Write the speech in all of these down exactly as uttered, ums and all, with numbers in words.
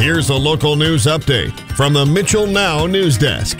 Here's a local news update from the Mitchell Now News Desk.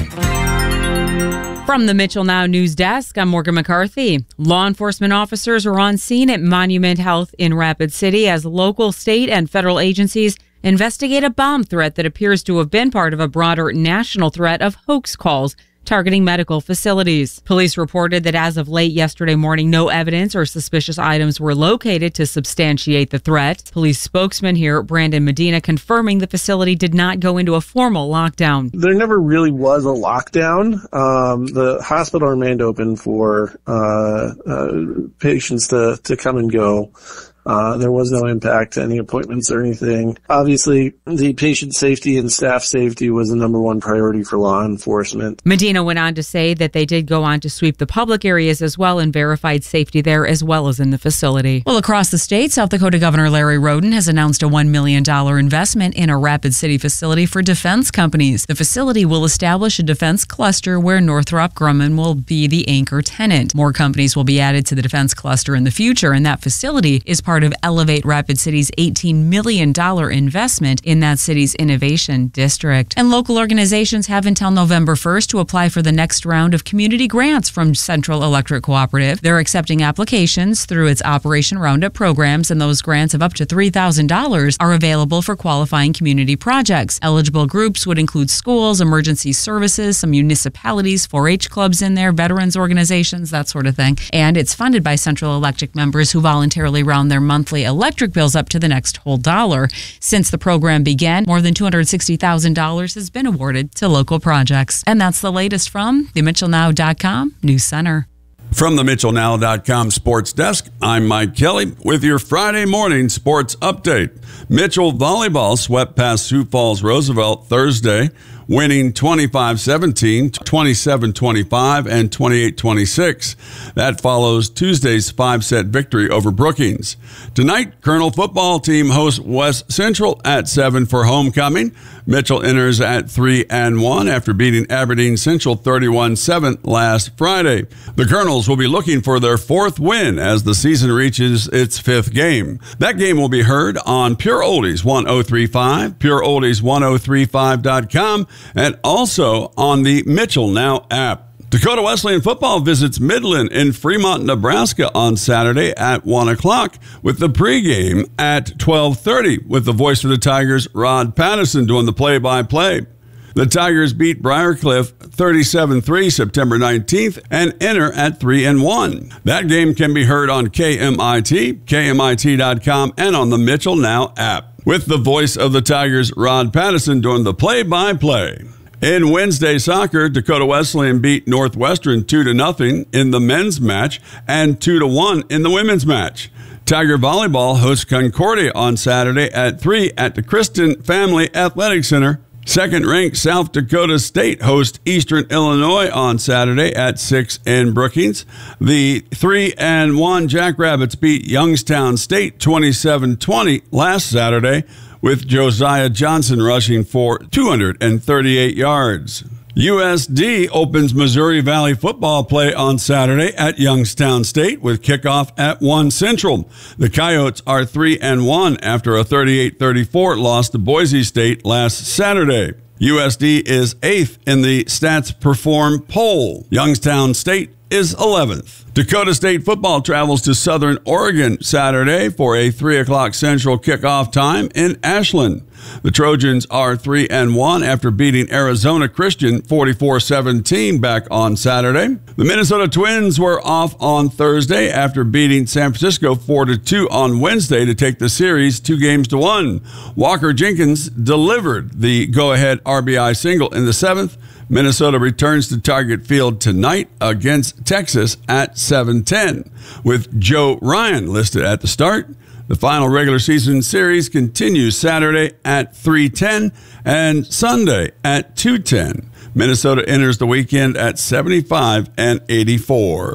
From the Mitchell Now News Desk, I'm Morgan McCarthy. Law enforcement officers are on scene at Monument Health in Rapid City as local, state, and federal agencies investigate a bomb threat that appears to have been part of a broader national threat of hoax calls targeting medical facilities. Police reported that as of late yesterday morning, no evidence or suspicious items were located to substantiate the threat. Police spokesman here, Brandon Medina, confirming the facility did not go into a formal lockdown. There never really was a lockdown. Um, the hospital remained open for uh, uh, patients to, to come and go. Uh, there was no impact to any appointments or anything. Obviously, the patient safety and staff safety was the number one priority for law enforcement. Medina went on to say that they did go on to sweep the public areas as well and verified safety there as well as in the facility. Well, across the state, South Dakota Governor Larry Roden has announced a one million dollars investment in a Rapid City facility for defense companies. The facility will establish a defense cluster where Northrop Grumman will be the anchor tenant. More companies will be added to the defense cluster in the future, and that facility is part part of Elevate Rapid City's eighteen million dollars investment in that city's innovation district. And local organizations have until November first to apply for the next round of community grants from Central Electric Cooperative. They're accepting applications through its Operation Roundup programs, and those grants of up to three thousand dollars are available for qualifying community projects. Eligible groups would include schools, emergency services, some municipalities, four H clubs in there, veterans organizations, that sort of thing. And it's funded by Central Electric members who voluntarily round their monthly electric bills up to the next whole dollar. Since the program began, more than two hundred sixty thousand dollars has been awarded to local projects. And that's the latest from the Mitchell Now dot com News Center. From the Mitchell Now dot com Sports Desk, I'm Mike Kelly with your Friday morning sports update. Mitchell Volleyball swept past Sioux Falls Roosevelt Thursday, winning twenty-five seventeen, twenty-seven twenty-five, and twenty-eight twenty-six. That follows Tuesday's five-set victory over Brookings. Tonight, Colonel football team hosts West Central at seven for homecoming. Mitchell enters at three and one after beating Aberdeen Central thirty-one seven last Friday. The Colonels will be looking for their fourth win as the season reaches its fifth game. That game will be heard on Pure Oldies one oh three point five, pure oldies ten thirty-five dot com, and also on the Mitchell Now app. Dakota Wesleyan football visits Midland in Fremont, Nebraska on Saturday at one o'clock with the pregame at twelve thirty with the voice of the Tigers, Rod Patterson, doing the play-by-play. The Tigers beat Briarcliff thirty-seven three September nineteenth and enter at three and one. That game can be heard on K M I T, K M I T dot com, and on the Mitchell Now app with the voice of the Tigers, Rod Patterson, doing the play-by-play. In Wednesday soccer, Dakota Wesleyan beat Northwestern two to nothing in the men's match and two to one in the women's match. Tiger Volleyball hosts Concordia on Saturday at three at the Kristen Family Athletic Center. Second-ranked South Dakota State hosts Eastern Illinois on Saturday at six in Brookings. The three and one Jackrabbits beat Youngstown State twenty-seven twenty last Saturday, with Josiah Johnson rushing for two hundred thirty-eight yards. U S D opens Missouri Valley football play on Saturday at Youngstown State with kickoff at one Central. The Coyotes are three and one after a thirty-eight thirty-four loss to Boise State last Saturday. U S D is eighth in the Stats Perform poll. Youngstown State is eleventh. Dakota State football travels to Southern Oregon Saturday for a three o'clock Central kickoff time in Ashland. The Trojans are three and one after beating Arizona Christian forty-four seventeen back on Saturday. The Minnesota Twins were off on Thursday after beating San Francisco four to two on Wednesday to take the series two games to one. Walker Jenkins delivered the go-ahead R B I single in the seventh. Minnesota returns to Target Field tonight against Texas at seven ten, with Joe Ryan listed at the start. The final regular season series continues Saturday at three ten and Sunday at two ten. Minnesota enters the weekend at seventy-five and eighty-four.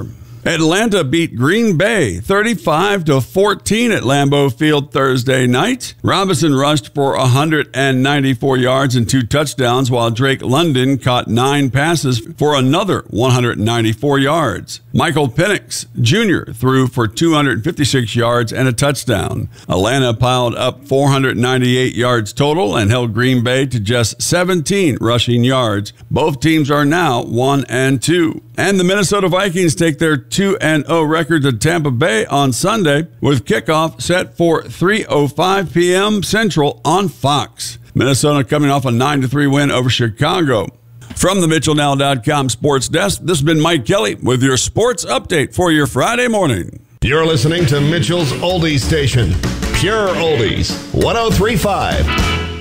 Atlanta beat Green Bay thirty-five to fourteen at Lambeau Field Thursday night. Robinson rushed for one hundred ninety-four yards and two touchdowns, while Drake London caught nine passes for another one hundred ninety-four yards. Michael Penix Junior threw for two hundred fifty-six yards and a touchdown. Atlanta piled up four hundred ninety-eight yards total and held Green Bay to just seventeen rushing yards. Both teams are now one and two. And the Minnesota Vikings take their two and oh record to Tampa Bay on Sunday, with kickoff set for three oh five p.m. Central on Fox. Minnesota coming off a nine to three win over Chicago. From the Mitchell Now dot com sports desk, this has been Mike Kelly with your sports update for your Friday morning. You're listening to Mitchell's Oldies Station, Pure Oldies, one oh three point five.